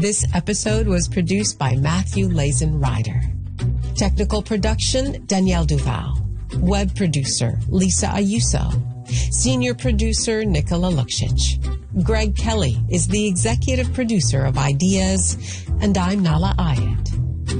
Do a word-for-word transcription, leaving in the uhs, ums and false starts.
This episode was produced by Matthew Lazen Ryder. Technical production, Danielle Duval. Web producer, Lisa Ayuso. Senior producer, Nicola Luksic. Greg Kelly is the executive producer of Ideas, and I'm Nala Ayed.